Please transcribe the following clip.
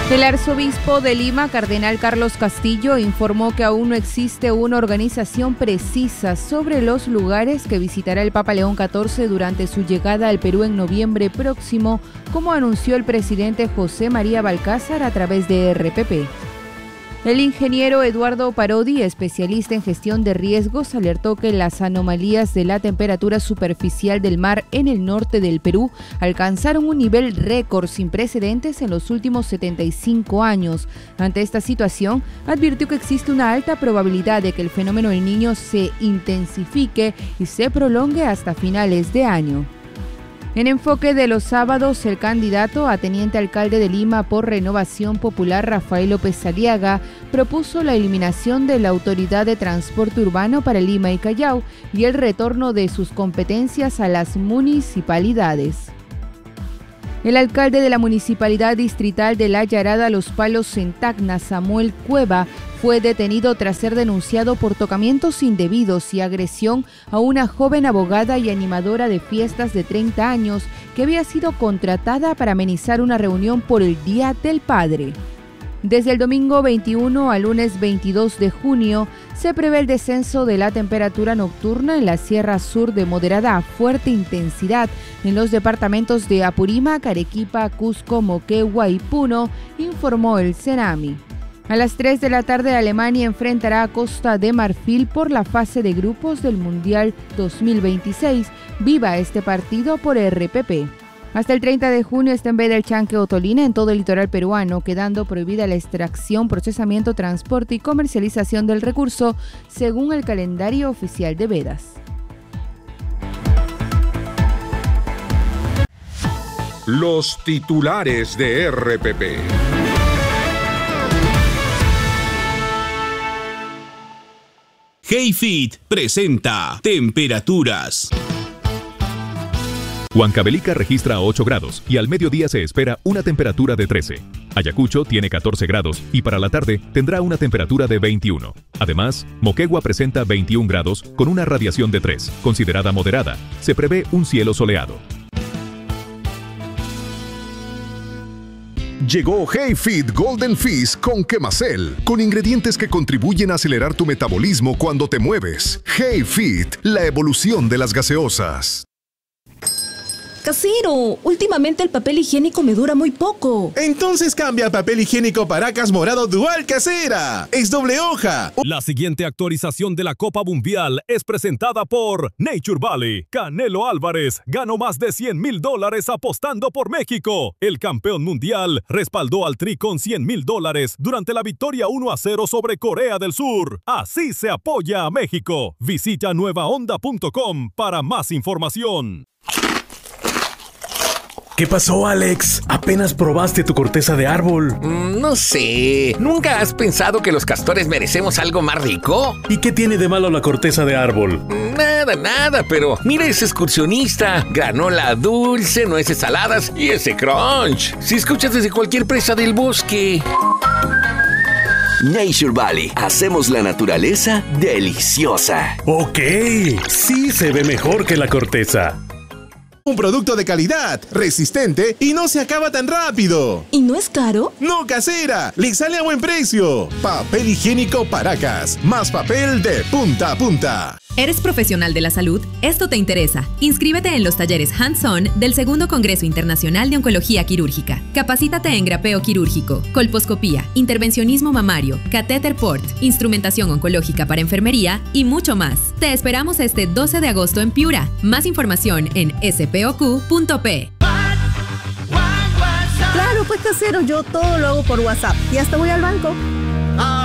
El arzobispo de Lima, cardenal Carlos Castillo, informó que aún no existe una organización precisa sobre los lugares que visitará el Papa León XIV durante su llegada al Perú en noviembre próximo, como anunció el presidente José María Balcázar a través de RPP. El ingeniero Eduardo Parodi, especialista en gestión de riesgos, alertó que las anomalías de la temperatura superficial del mar en el norte del Perú alcanzaron un nivel récord sin precedentes en los últimos 75 años. Ante esta situación, advirtió que existe una alta probabilidad de que el fenómeno del Niño se intensifique y se prolongue hasta finales de año. En enfoque de los sábados, el candidato a teniente alcalde de Lima por Renovación Popular, Rafael López Aliaga, propuso la eliminación de la Autoridad de Transporte Urbano para Lima y Callao y el retorno de sus competencias a las municipalidades. El alcalde de la Municipalidad Distrital de La Yarada Los Palos en Tacna, Samuel Cueva, fue detenido tras ser denunciado por tocamientos indebidos y agresión a una joven abogada y animadora de fiestas de 30 años que había sido contratada para amenizar una reunión por el Día del Padre. Desde el domingo 21 al lunes 22 de junio se prevé el descenso de la temperatura nocturna en la Sierra Sur de moderada a fuerte intensidad en los departamentos de Apurímac, Arequipa, Cusco, Moquegua y Puno, informó el CENAMI. A las 3 de la tarde Alemania enfrentará a Costa de Marfil por la fase de grupos del Mundial 2026. Viva este partido por RPP. Hasta el 30 de junio está en veda el chanque otolina en todo el litoral peruano, quedando prohibida la extracción, procesamiento, transporte y comercialización del recurso, según el calendario oficial de vedas. Los titulares de RPP. HeyFit presenta temperaturas. Huancavelica registra 8 grados y al mediodía se espera una temperatura de 13. Ayacucho tiene 14 grados y para la tarde tendrá una temperatura de 21. Además, Moquegua presenta 21 grados con una radiación de 3, considerada moderada. Se prevé un cielo soleado. Llegó HeyFit Golden Fizz con Quemacel, con ingredientes que contribuyen a acelerar tu metabolismo cuando te mueves. HeyFit, la evolución de las gaseosas. Casero, últimamente el papel higiénico me dura muy poco. Entonces cambia a papel higiénico Paracas morado Dual Casera. Es doble hoja. La siguiente actualización de la Copa Mundial es presentada por Nature Valley. Canelo Álvarez ganó más de $100,000 apostando por México. El campeón mundial respaldó al Tri con $100,000 durante la victoria 1-0 sobre Corea del Sur. Así se apoya a México. Visita nuevaonda.com para más información. ¿Qué pasó, Alex? ¿Apenas probaste tu corteza de árbol? No sé. ¿Nunca has pensado que los castores merecemos algo más rico? ¿Y qué tiene de malo la corteza de árbol? Nada, pero mira ese excursionista. Granola dulce, nueces saladas y ese crunch. Si escuchas desde cualquier presa del bosque. Nature Valley. Hacemos la naturaleza deliciosa. Ok, sí se ve mejor que la corteza. Un producto de calidad, resistente y no se acaba tan rápido. ¿Y no es caro? No, casera, le sale a buen precio. Papel higiénico Paracas, más papel de punta a punta. ¿Eres profesional de la salud? Esto te interesa. Inscríbete en los talleres Hands-On del Segundo Congreso Internacional de Oncología Quirúrgica. Capacítate en grapeo quirúrgico, colposcopía, intervencionismo mamario, catéter port, instrumentación oncológica para enfermería y mucho más. Te esperamos este 12 de agosto en Piura. Más información en spoq.p. Claro, pues casero, yo todo lo hago por WhatsApp y hasta voy al banco.